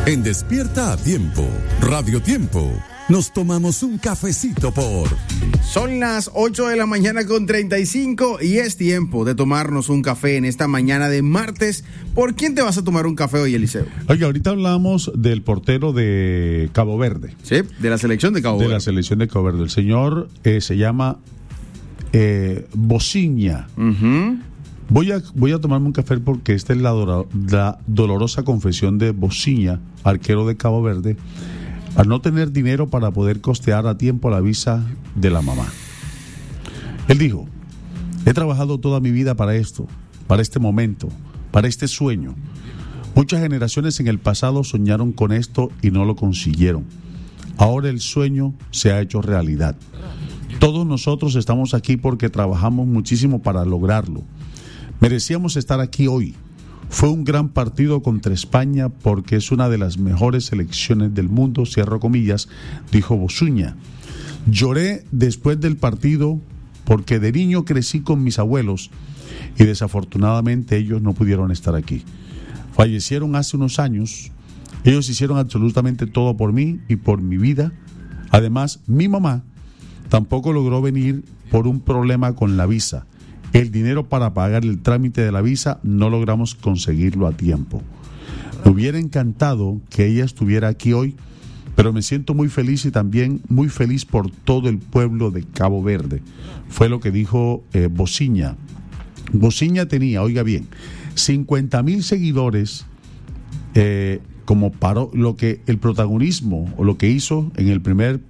En Despierta a Tiempo, Radio Tiempo, nos tomamos un cafecito por... Son las 8:35 a.m. y es tiempo de tomarnos un café en esta mañana de martes. ¿Por quién te vas a tomar un café hoy, Eliseo? Oye, ahorita hablamos del portero de Cabo Verde. Sí, de la selección de Cabo Verde. De la selección de Cabo Verde. El señor se llama Bociña. Voy a tomarme un café porque esta es la dolorosa confesión de Bociña, arquero de Cabo Verde, al no tener dinero para poder costear a tiempo la visa de la mamá. Él dijo: he trabajado toda mi vida para esto, para este momento, para este sueño. Muchas generaciones en el pasado soñaron con esto y no lo consiguieron. Ahora el sueño se ha hecho realidad. Todos nosotros estamos aquí porque trabajamos muchísimo para lograrlo. Merecíamos estar aquí hoy. Fue un gran partido contra España porque es una de las mejores selecciones del mundo, cierro comillas, dijo Bociña. Lloré después del partido porque de niño crecí con mis abuelos y desafortunadamente ellos no pudieron estar aquí. Fallecieron hace unos años. Ellos hicieron absolutamente todo por mí y por mi vida. Además, mi mamá tampoco logró venir por un problema con la visa. El dinero para pagar el trámite de la visa no logramos conseguirlo a tiempo. Me hubiera encantado que ella estuviera aquí hoy, pero me siento muy feliz y también muy feliz por todo el pueblo de Cabo Verde. Fue lo que dijo Bociña. Bociña tenía, oiga bien, 50,000 seguidores, como paró lo que el protagonismo o lo que hizo en el primer